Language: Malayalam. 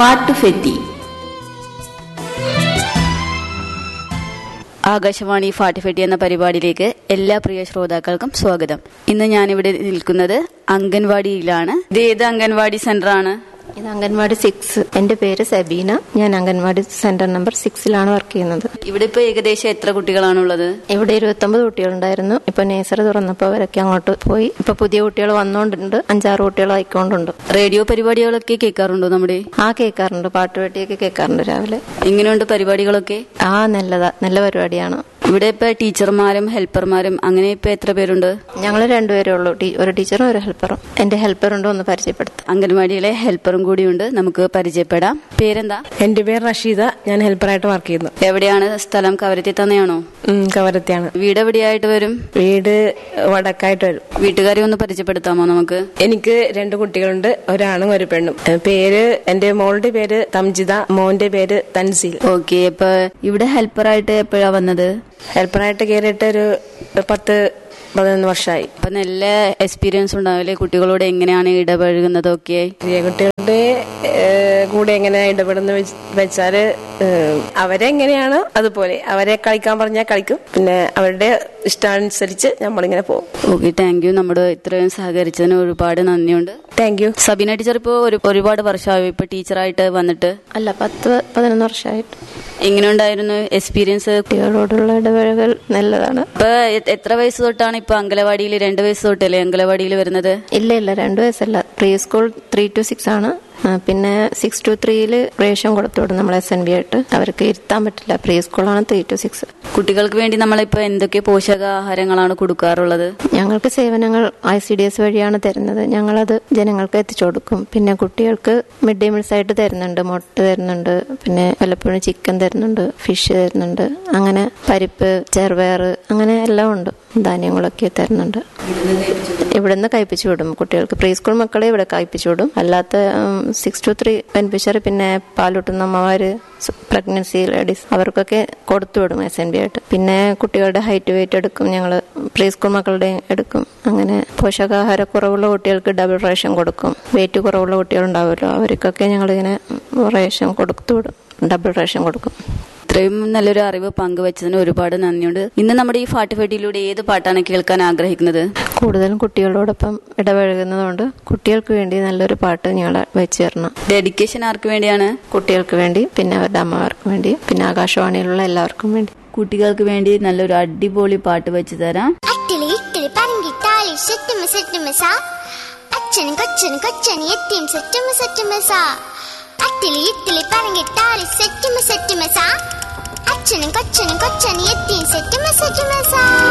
ഫാട്ടുഫെറ്റി. ആകാശവാണി ഫാട്ടുഫെറ്റി എന്ന പരിപാടിയിലേക്ക് എല്ലാ പ്രിയ ശ്രോതാക്കൾക്കും സ്വാഗതം. ഇന്ന് ഞാനിവിടെ നിൽക്കുന്നത് അംഗൻവാടിയിലാണ്. ഇത് ഏത് അംഗൻവാടി സെന്ററാണ്? ഇത് അംഗൻവാടി 6. എന്റെ പേര് സബീന. ഞാൻ അംഗൻവാടി സെന്റർ നമ്പർ 6 വർക്ക് ചെയ്യുന്നത്. ഇവിടെ ഇപ്പൊ ഏകദേശം എത്ര കുട്ടികളാണുള്ളത്? ഇവിടെ 29 കുട്ടികളുണ്ടായിരുന്നു. ഇപ്പൊ നേഴ്സറി തുറന്നപ്പോ അവരൊക്കെ അങ്ങോട്ട് പോയി. ഇപ്പൊ പുതിയ കുട്ടികൾ വന്നോണ്ടുണ്ട്. 5-6 കുട്ടികൾ ആയിക്കൊണ്ടുണ്ട്. റേഡിയോ പരിപാടികളൊക്കെ കേൾക്കാറുണ്ടോ? നമ്മുടെ കേൾക്കാറുണ്ട്. പാട്ടുപെട്ടിയൊക്കെ കേൾക്കാറുണ്ട് രാവിലെ. എങ്ങനെയുണ്ട് പരിപാടികളൊക്കെ? നല്ലതാ, നല്ല പരിപാടിയാണ്. ഇവിടെ ഇപ്പൊ ടീച്ചർമാരും ഹെൽപ്പർമാരും അങ്ങനെ ഇപ്പൊ എത്ര പേരുണ്ട്? ഞങ്ങൾ 2 പേരേ ഉള്ളൂ. ഒരു ടീച്ചറും ഒരു ഹെൽപ്പറും. എന്റെ ഹെൽപ്പറുണ്ടോ ഒന്ന് പരിചയപ്പെടുത്താം. അംഗൻവാടിയിലെ ഹെൽപ്പറും കൂടിയുണ്ട്, നമുക്ക് പരിചയപ്പെടാം. പേരെന്താ? എന്റെ പേര് റഷീദ. ഞാൻ ഹെൽപ്പറായിട്ട് വർക്ക് ചെയ്യുന്നു. എവിടെയാണ് സ്ഥലം? കവരത്തി തന്നെയാണോ? കവരത്തിയാണ്. വീട് എവിടെയായിട്ട് വരും? വീട് വടക്കായിട്ട് വരും. വീട്ടുകാരെ ഒന്ന് പരിചയപ്പെടുത്താമോ നമുക്ക്? എനിക്ക് 2 കുട്ടികളുണ്ട്, ഒരാണും ഒരു പെണ്ണും. പേര് എന്റെ മോളുടെ പേര് തംജിത, മോന്റെ പേര് തൻസീൽ. ഓക്കെ. ഇപ്പൊ ഇവിടെ ഹെൽപ്പറായിട്ട് എപ്പോഴാ വന്നത്? ഹെൽപ്പറായിട്ട് കയറിയിട്ട് ഒരു 10-11 വർഷമായി. അപ്പൊ നല്ല എക്സ്പീരിയൻസ് ഉണ്ടാവില്ലേ കുട്ടികളോട് എങ്ങനെയാണ് ഇടപഴകുന്നതൊക്കെ? കുട്ടികളുടെ കൂടെ എങ്ങനെ ഇടപെടുന്ന വെച്ചാല് അവരെങ്ങനെയാണ് അതുപോലെ അവരെ കളിക്കാൻ പറഞ്ഞാൽ കളിക്കും. പിന്നെ അവരുടെ ഇഷ്ടാനുസരിച്ച് നമ്മളിങ്ങനെ പോകും. Okay, thank you. നമ്മുടെ ഇത്രയും സഹകരിച്ചതിന് ഒരുപാട് നന്ദിയുണ്ട്. Thank you. സബീന ടീച്ചർ ഇപ്പൊ ഒരുപാട് വർഷമായി ഇപ്പൊ ടീച്ചറായിട്ട് വന്നിട്ട്? അല്ല, 10-11 വർഷമായിട്ട്. എങ്ങനെയുണ്ടായിരുന്നു എക്സ്പീരിയൻസ്? കുട്ടികളോടുള്ള ഇടപഴകൽ നല്ലതാണ്. ഇപ്പൊ എത്ര വയസ്സ് തൊട്ടാണ് ഇപ്പൊ അംഗനവാടിയിൽ? 2 വയസ്സ് തൊട്ടല്ലേ അംഗനവാടിയിൽ വരുന്നത്? ഇല്ല, 2 വയസ്സല്ല. പ്രീ സ്കൂൾ 3 to 6 ആണ്. പിന്നെ 6 to 3 റേഷൻ കൊടുത്തുവിടും നമ്മൾ SNB ആയിട്ട്. അവർക്ക് ഇരുത്താൻ പറ്റില്ല. പ്രീ സ്കൂളാണ് 3 to 6. കുട്ടികൾക്ക് വേണ്ടി നമ്മളിപ്പോ എന്തൊക്കെ പോഷകാഹാരങ്ങളാണ് കൊടുക്കാറുള്ളത്? ഞങ്ങൾക്ക് സേവനങ്ങൾ ICDS വഴിയാണ് തരുന്നത്. ഞങ്ങളത് ജനങ്ങൾക്ക് എത്തിച്ചു കൊടുക്കും. പിന്നെ കുട്ടികൾക്ക് മിഡ് ഡേ മീൽസ് ആയിട്ട് തരുന്നുണ്ട്. മുട്ട തരുന്നുണ്ട്, പിന്നെ വല്ലപ്പോഴും ചിക്കൻ തരുന്നുണ്ട്, ഫിഷ് തരുന്നുണ്ട്, അങ്ങനെ പരിപ്പ്, ചെറുപയർ, അങ്ങനെ എല്ലാം ഉണ്ട്. ധാന്യങ്ങളൊക്കെ തരുന്നുണ്ട്. ഇവിടുന്ന് കഴിപ്പിച്ചു വിടും കുട്ടികൾക്ക്. പ്രീ സ്കൂൾ മക്കളെ ഇവിടെ കഴിപ്പിച്ചു വിടും. അല്ലാത്ത 6 to 3 ബെനിഫിഷ്യറി, പിന്നെ പാലൂട്ടുന്ന അമ്മമാര്, പ്രഗ്നൻസി ലേഡീസ്, അവർക്കൊക്കെ കൊടുത്തുവിടും SNB ആയിട്ട്. പിന്നെ കുട്ടികളുടെ ഹൈറ്റ് വെയിറ്റ് എടുക്കും ഞങ്ങൾ. പ്രീ സ്കൂൾ മക്കളുടെ എടുക്കും. അങ്ങനെ പോഷകാഹാര കുറവുള്ള കുട്ടികൾക്ക് ഡബിൾ റേഷൻ കൊടുക്കും. വെയിറ്റ് കുറവുള്ള കുട്ടികളുണ്ടാവുമല്ലോ, അവർക്കൊക്കെ ഞങ്ങളിങ്ങനെ റേഷൻ കൊടുത്തുവിടും. ഡബിൾ റേഷൻ കൊടുക്കും. ഇത്രയും നല്ലൊരു അറിവ് പങ്കുവച്ചതിന് ഒരുപാട് നന്ദിയുണ്ട്. ഇന്ന് നമ്മുടെ ഈ ഫാട്ടുഫെട്ടിയിലൂടെ ഏത് പാട്ടാണ് കേൾക്കാൻ ആഗ്രഹിക്കുന്നത്? കൂടുതലും കുട്ടികളോടൊപ്പം ഇടപഴകുന്നതുകൊണ്ട് കുട്ടികൾക്ക് വേണ്ടി നല്ലൊരു പാട്ട് ഞങ്ങൾ വെച്ച് തരണം. ഡെഡിക്കേഷൻ ആർക്ക് വേണ്ടിയാണ്? കുട്ടികൾക്ക് വേണ്ടി, പിന്നെ അവരുടെ അമ്മമാർക്ക് വേണ്ടി, പിന്നെ ആകാശവാണിയിലുള്ള എല്ലാവർക്കും വേണ്ടി. കുട്ടികൾക്ക് വേണ്ടി നല്ലൊരു അടിപൊളി പാട്ട് വെച്ച് തരാം. അച്ഛനും കൊച്ചനും കൊച്ചനും എത്തിയും അട്ടിലി ഇത്തിലി പറഞ്ഞിട്ടാലി സെറ്റുമ അച്ഛനും കൊച്ചനും കൊച്ചനും എത്തിയും സെറ്റുമ